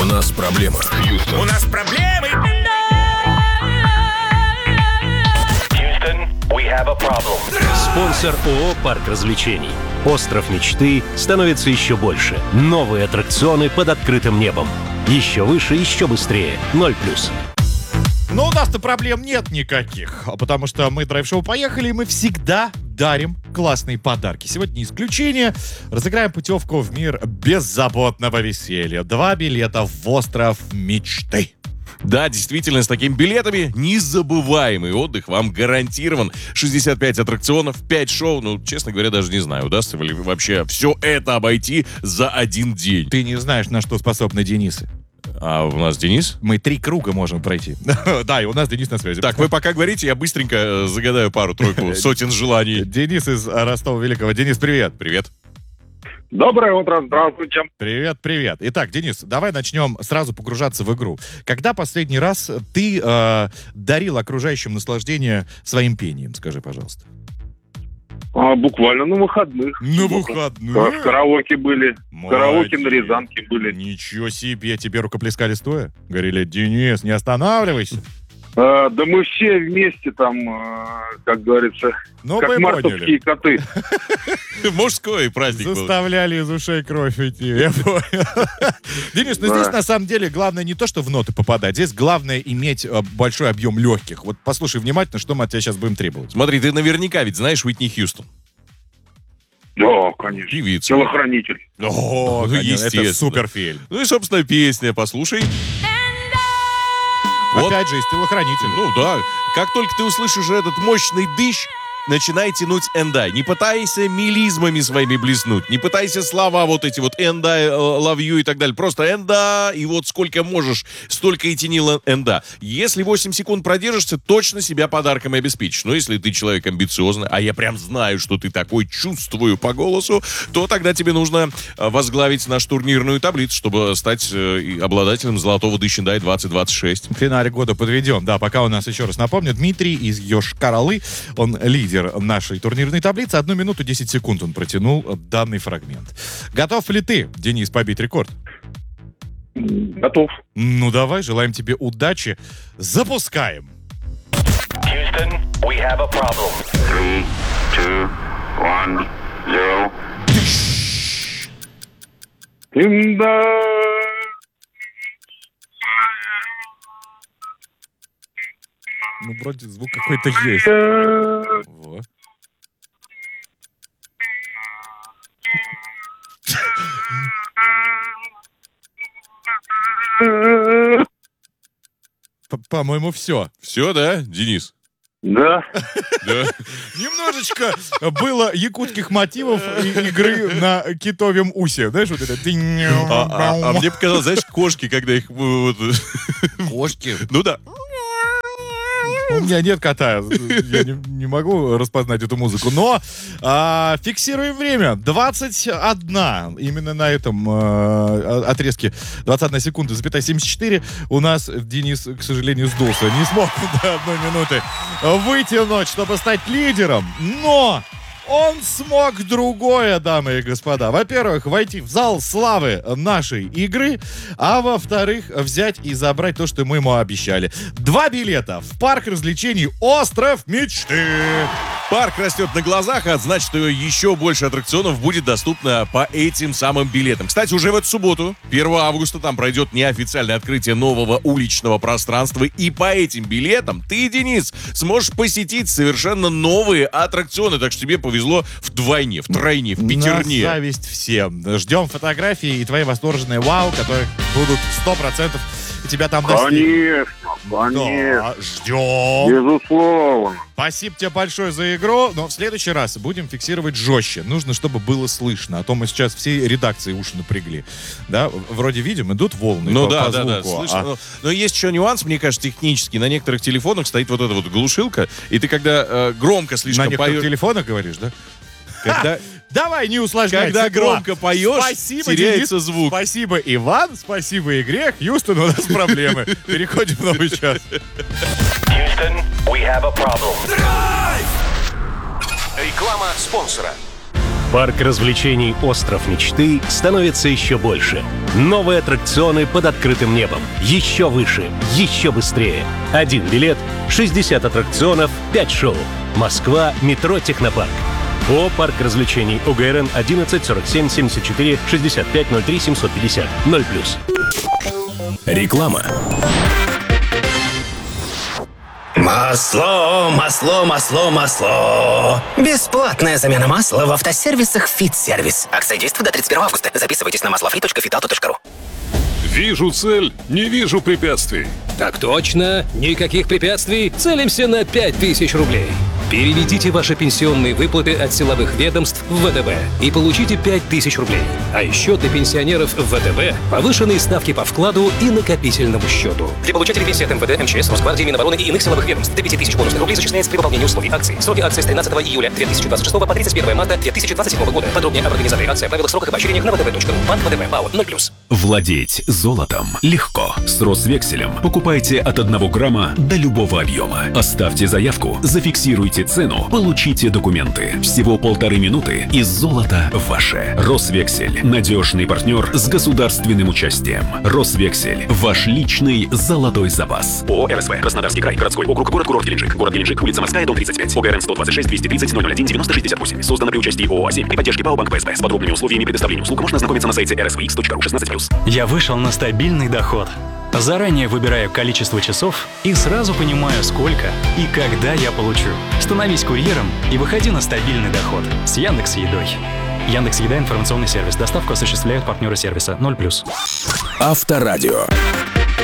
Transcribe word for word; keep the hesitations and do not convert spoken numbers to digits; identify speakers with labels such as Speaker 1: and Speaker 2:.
Speaker 1: нас проблема. Хьюстон.
Speaker 2: У нас проблемы.
Speaker 3: Houston, we have a problem.
Speaker 4: Спонсор ООО «Парк развлечений». Остров мечты становится еще больше. Новые аттракционы под открытым небом. Еще выше, еще быстрее. Ноль плюс.
Speaker 5: Но у нас-то проблем нет никаких, потому что мы драйв-шоу поехали, и мы всегда дарим классные подарки. Сегодня не исключение. Разыграем путевку в мир беззаботного веселья. Два билета в остров мечты.
Speaker 6: Да, действительно, с такими билетами незабываемый отдых вам гарантирован. шестьдесят пять аттракционов, пять шоу. Ну, честно говоря, даже не знаю, удастся ли вообще все это обойти за один день.
Speaker 5: Ты не знаешь, на что способны Денисы.
Speaker 6: А у нас Денис?
Speaker 5: Мы три круга можем пройти. Да, и у нас Денис на связи.
Speaker 6: Так, вы пока говорите, я быстренько э, загадаю пару-тройку сотен желаний.
Speaker 5: Денис из Ростова-Великого. Денис, привет.
Speaker 6: Привет.
Speaker 7: Доброе утро, здравствуйте.
Speaker 5: Привет, привет. Итак, Денис, давай начнем сразу погружаться в игру. Когда последний раз ты э, дарил окружающим наслаждение своим пением? Скажи, пожалуйста.
Speaker 7: А, буквально на выходных.
Speaker 5: На выходных?
Speaker 7: В караоке были.
Speaker 5: Молодец.
Speaker 7: Караоке на Рязанке были.
Speaker 5: Ничего себе, тебе рукоплескали стоя? Говорили, Денис, не останавливайся.
Speaker 7: А, да мы все вместе там, а, как говорится,
Speaker 5: Ну,
Speaker 7: как
Speaker 5: мы
Speaker 7: мартовские
Speaker 5: поняли.
Speaker 7: коты.
Speaker 6: Мужской праздник был.
Speaker 5: Заставляли из ушей кровь идти. Я понял. Денис, ну здесь
Speaker 7: Да.
Speaker 5: на самом деле главное не то, что в ноты попадать. Здесь главное иметь э, большой объем легких. Вот послушай внимательно, что мы от тебя сейчас будем требовать.
Speaker 6: Смотри, ты наверняка ведь знаешь Уитни Хьюстон.
Speaker 7: Да, конечно.
Speaker 6: Певица.
Speaker 7: Телохранитель.
Speaker 5: О,
Speaker 6: Ну,
Speaker 5: конечно, это
Speaker 6: естественно.
Speaker 5: суперфильм.
Speaker 6: Ну и, собственно, песня, послушай. Вот.
Speaker 5: Опять же, из телохранителя.
Speaker 6: Ну да, как только ты услышишь этот мощный дыщ, начинай тянуть эндай. Не пытайся мелизмами своими блеснуть. Не пытайся слова вот эти вот эндай, love you и так далее. Просто энда, и вот сколько можешь, столько и тяни энда. Если восемь секунд продержишься, точно себя подарком обеспечишь. Но если ты человек амбициозный, а я прям знаю, что ты такой, чувствую по голосу, то тогда тебе нужно возглавить нашу турнирную таблицу, чтобы стать э, обладателем золотого дыщ-эндай двадцать двадцать шесть.
Speaker 5: В финале года подведем. Да, пока у нас, еще раз напомню, Дмитрий из Йошкар-Олы, он лидер нашей турнирной таблицы. Одну минуту десять секунд он протянул данный фрагмент. Готов ли ты, Денис, побить рекорд?
Speaker 7: Готов.
Speaker 5: Ну давай, желаем тебе удачи. Запускаем.
Speaker 3: Houston, we have a problem.
Speaker 7: Three, two, one, zero.
Speaker 5: Ну, вроде звук какой-то есть. Во. П- По-моему, все.
Speaker 6: Все, да, Денис?
Speaker 7: Да.
Speaker 6: Да.
Speaker 5: Немножечко было якутских мотивов и игры на китовьем усе. Знаешь, вот это...
Speaker 6: А, а- а мне показалось, знаешь, кошки, когда их... вот,
Speaker 5: Кошки.
Speaker 6: ну да.
Speaker 5: У меня нет кота, я не, не могу распознать эту музыку. Но а, фиксируем время. двадцать одна. Именно на этом а, отрезке двадцать одна секунда, запятая семьдесят четыре. У нас Денис, к сожалению, сдулся. Не смог до одной минуты вытянуть, чтобы стать лидером. Но он смог другое, дамы и господа. Во-первых, войти в зал славы нашей игры, а во-вторых, взять и забрать то, что мы ему обещали. Два билета в парк развлечений «Остров мечты».
Speaker 6: Парк растет на глазах, а значит, что еще больше аттракционов будет доступно по этим самым билетам. Кстати, уже в эту субботу, первого августа, там пройдет неофициальное открытие нового уличного пространства. И по этим билетам ты, Денис, сможешь посетить совершенно новые аттракционы. Так что тебе повезло вдвойне, втройне, в пятерне.
Speaker 5: На зависть всем. Ждем фотографии и твои восторженные вау, которые будут сто процентов тебя там достигнут.
Speaker 7: Конечно, конечно.
Speaker 5: Да, ждем.
Speaker 7: Безусловно.
Speaker 5: Спасибо тебе большое за игру, но в следующий раз будем фиксировать жестче. Нужно, чтобы было слышно. А то мы сейчас все редакции уши напрягли. Да, вроде видим, идут волны
Speaker 6: Ну
Speaker 5: по,
Speaker 6: да,
Speaker 5: по
Speaker 6: да, да,
Speaker 5: звуку.
Speaker 6: слышно.
Speaker 5: А-
Speaker 6: Но, но есть еще нюанс, мне кажется, технический. На некоторых телефонах стоит вот эта вот глушилка, и ты когда э, громко
Speaker 5: На
Speaker 6: слишком
Speaker 5: некоторых
Speaker 6: поешь...
Speaker 5: телефонах говоришь, да?
Speaker 6: Когда,
Speaker 5: Давай, не усложняй.
Speaker 6: когда
Speaker 5: цикла.
Speaker 6: громко поешь,
Speaker 5: Спасибо,
Speaker 6: теряется
Speaker 5: Денис.
Speaker 6: звук.
Speaker 5: Спасибо, Иван. Спасибо, игре. Хьюстон, у нас проблемы. Переходим в новый час.
Speaker 3: Houston, we have a problem.
Speaker 1: Реклама спонсора.
Speaker 4: Парк развлечений «Остров мечты» становится еще больше. Новые аттракционы под открытым небом. Еще выше, еще быстрее. Один билет, шестьдесят аттракционов, пять шоу. Москва, метро «Технопарк». ООО «Парк развлечений» УГРН одиннадцать сорок семь семьдесят четыре шестьдесят пять ноль три семьсот пятьдесят ноль плюс.
Speaker 1: Реклама. Масло, масло, масло, масло. Бесплатная замена масла в автосервисах «Фит-сервис». Акция действует до тридцать первого августа. Записывайтесь на маслофри точка фитауто точка ру.
Speaker 2: Вижу цель, не вижу препятствий.
Speaker 8: Так точно. Никаких препятствий. Целимся на пять тысяч рублей. Переведите ваши пенсионные выплаты от силовых ведомств в ВТБ и получите пять тысяч рублей. А еще для пенсионеров в ВТБ повышенные ставки по вкладу и накопительному счету. Для получателей пенсии от МВД, МЧС, Росгвардии, Минобороны и иных силовых ведомств до пяти тысяч бонусных рублей зачисляется при выполнении условий акции. Сроки акции с тринадцатого июля две тысячи двадцать шестого по тридцать первое марта две тысячи двадцать седьмого года. Подробнее об организации акции, правилах, сроках и поощрениях на вэ тэ бэ точка ру. Банк ВТБ, ПАО ноль плюс.
Speaker 9: Владеть золотом легко. С Росвекселем покупайте от одного грамма до любого объема. Оставьте заявку, зафиксируйте цену, получите документы. Всего полторы минуты, и золото ваше. Росвексель – надежный партнер с государственным участием. Росвексель – ваш личный золотой запас.
Speaker 10: ООО «РСВ», Краснодарский край, городской округ, город-курорт Геленджик. Город Геленджик, улица Морская, дом тридцать пять. ОГРН сто двадцать шесть двести тридцать ноль ноль один девяносто шестьдесят восемь. Создано при участии ООО «Азим» при поддержке ПАО «Банк ПСБ». С подробными условиями предоставления услуг можно ознакомиться на сайте эр эс ви икс точка ру. шестнадцать плюс.
Speaker 11: Я вышел на стабильный доход. Заранее выбираю количество часов и сразу понимаю, сколько и когда я получу. Становись курьером и выходи на стабильный доход с Яндекс.Едой. Яндекс.Еда — информационный сервис. Доставку осуществляют партнеры сервиса ноль плюс.
Speaker 1: Авторадио.